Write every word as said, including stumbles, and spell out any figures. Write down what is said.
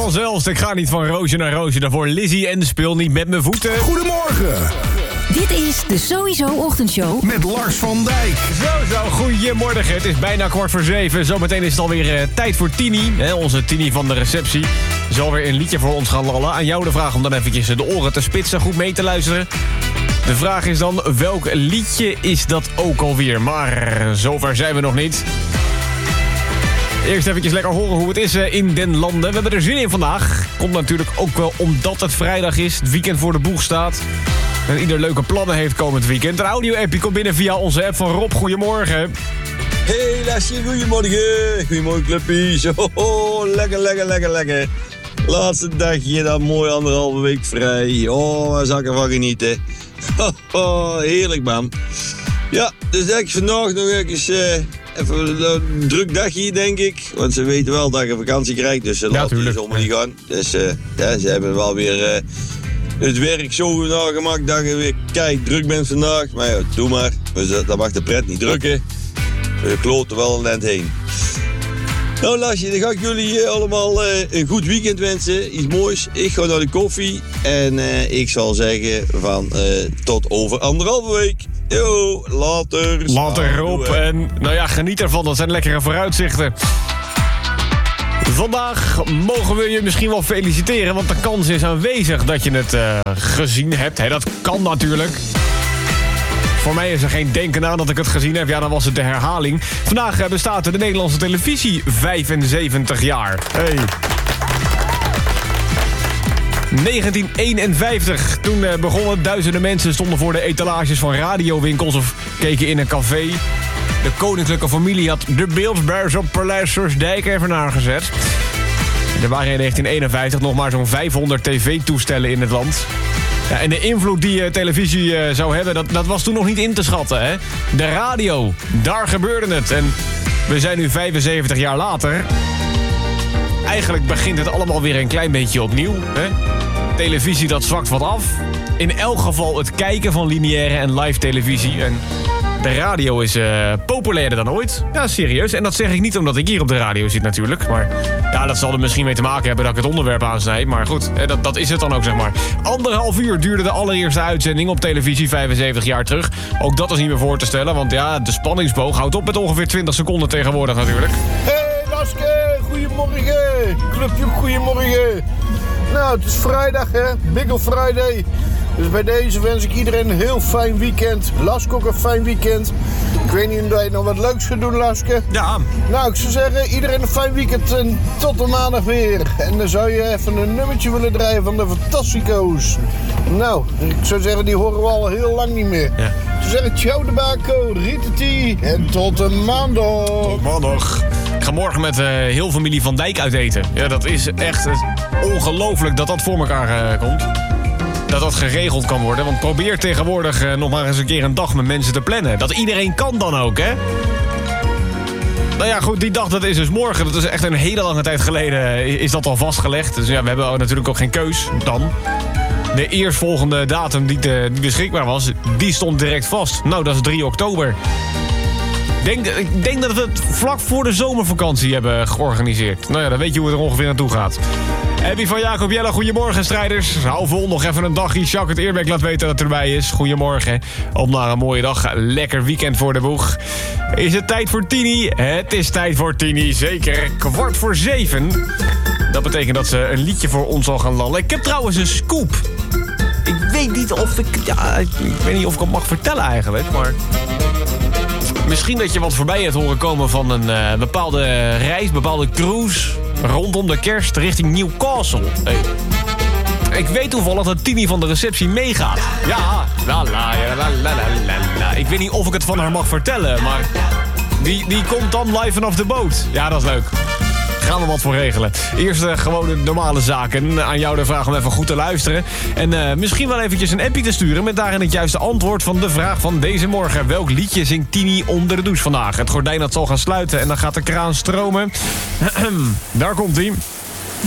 van Zelst. Ik ga niet van roosje naar roosje. Daarvoor Lizzie en speel niet met mijn voeten. Goedemorgen. Dit is de Sowieso Ochtendshow Met Lars van Dijk. Zo, zo, goedemorgen. Het is bijna kwart voor zeven. Zometeen is het alweer uh, tijd voor Tini. Hè, onze Tini van de receptie. Zal weer een liedje voor ons gaan lallen. Aan jou de vraag om dan eventjes de oren te spitsen. Goed mee te luisteren. De vraag is dan, welk liedje is dat ook alweer? Maar zover zijn we nog niet. Eerst eventjes lekker horen hoe het is in den landen. We hebben er zin in vandaag. Komt natuurlijk ook wel omdat het vrijdag is. Het weekend voor de boeg staat. En ieder leuke plannen heeft komend weekend. Een audio-appje komt binnen via onze app van Rob. Goedemorgen. Hey Lassie, goedemorgen. Goedemorgen clubpies. Oh, lekker, lekker, lekker, lekker. Laatste dagje, dan mooi anderhalve week vrij. Oh, waar zal ik ervan genieten. Oh, heerlijk man. Ja, dus denk ik vandaag nog eens... Uh, Even een druk dagje, denk ik. Want ze weten wel dat je vakantie krijgt. Dus ze ja, laten die zomer niet gaan. Dus uh, ja, ze hebben wel weer uh, het werk zo nagemaakt dat je weer kijk druk bent vandaag. Maar ja, doe maar. Dus, uh, dat mag de pret niet drukken. We kloten wel een eind heen. Nou Lasje, dan ga ik jullie uh, allemaal uh, een goed weekend wensen. Iets moois. Ik ga naar de koffie. En uh, ik zal zeggen van uh, tot over anderhalve week. Yo, later. Later Rob. En nou ja, geniet ervan. Dat zijn lekkere vooruitzichten. Vandaag mogen we je misschien wel feliciteren. Want de kans is aanwezig dat je het uh, gezien hebt. He, dat kan natuurlijk. Voor mij is er geen denken aan dat ik het gezien heb. Ja, dan was het de herhaling. Vandaag bestaat de Nederlandse televisie vijfenzeventig jaar. Hey. negentien eenenvijftig. Toen uh, begonnen duizenden mensen stonden voor de etalages van radiowinkels of keken in een café. De koninklijke familie had de beeldsbuis op Paleis Soestdijk even aangezet. Er waren in negentien eenenvijftig nog maar zo'n vijfhonderd tv-toestellen in het land. Ja, en de invloed die uh, televisie uh, zou hebben, dat, dat was toen nog niet in te schatten. Hè? De radio, daar gebeurde het. En we zijn nu vijfenzeventig jaar later. Eigenlijk begint het allemaal weer een klein beetje opnieuw. Hè? Televisie, dat zwakt wat af. In elk geval het kijken van lineaire en live televisie. En de radio is uh, populairder dan ooit. Ja, serieus. En dat zeg ik niet omdat ik hier op de radio zit natuurlijk. Maar ja, dat zal er misschien mee te maken hebben dat ik het onderwerp aansnijd. Maar goed, hè, dat, dat is het dan ook, zeg maar. Anderhalf uur duurde de allereerste uitzending op televisie vijfenzeventig jaar terug. Ook dat is niet meer voor te stellen. Want ja, de spanningsboog houdt op met ongeveer twintig seconden tegenwoordig natuurlijk. Hey Laske, goedemorgen. Clubje, goedemorgen. Nou, het is vrijdag hè, Biggle Friday. Dus bij deze wens ik iedereen een heel fijn weekend. Laske ook een fijn weekend. Ik weet niet of je nog wat leuks gaat doen, Laske. Ja. Nou, ik zou zeggen, iedereen een fijn weekend en tot de maandag weer. En dan zou je even een nummertje willen draaien van de Fantastico's. Nou, ik zou zeggen, die horen we al heel lang niet meer. Ja. Ik zou zeggen, ciao de bako, ritati en tot de maandag. Tot maandag. Ik ga morgen met uh, heel familie Van Dijk uit eten. Ja, dat is echt uh, ongelooflijk dat dat voor elkaar uh, komt. Dat dat geregeld kan worden. Want probeer tegenwoordig uh, nog maar eens een keer een dag met mensen te plannen. Dat iedereen kan dan ook, hè? Nou ja, goed, die dag, dat is dus morgen. Dat is echt een hele lange tijd geleden is dat al vastgelegd. Dus ja, we hebben natuurlijk ook geen keus dan. De eerstvolgende datum die, te, die beschikbaar was, die stond direct vast. Nou, dat is drie oktober. Denk, ik denk dat we het vlak voor de zomervakantie hebben georganiseerd. Nou ja, dan weet je hoe het er ongeveer naartoe gaat. Abby van Jacob Jelle, goedemorgen strijders. Hou vol, nog even een dagje. Jacques het Eerbeek laat weten dat het erbij is. Goedemorgen. Op naar een mooie dag. Lekker weekend voor de boeg. Is het tijd voor Tini? Het is tijd voor Tini, zeker. Kwart voor zeven. Dat betekent dat ze een liedje voor ons zal gaan lallen. Ik heb trouwens een scoop. Ik weet niet of ik... Ja, ik weet niet of ik het mag vertellen eigenlijk, maar... Misschien dat je wat voorbij hebt horen komen van een uh, bepaalde reis, bepaalde cruise... rondom de kerst richting Newcastle. Hey. Ik weet toevallig dat Tini van de receptie meegaat. Ja, la la la la la la la. Ik weet niet of ik het van haar mag vertellen, maar... Die, die komt dan live vanaf de boot. Ja, dat is leuk. Gaan we wat voor regelen. Eerst uh, gewoon de normale zaken. Aan jou de vraag om even goed te luisteren. En uh, misschien wel eventjes een appje te sturen... met daarin het juiste antwoord van de vraag van deze morgen. Welk liedje zingt Tini onder de douche vandaag? Het gordijn dat zal gaan sluiten en dan gaat de kraan stromen. Daar komt-ie.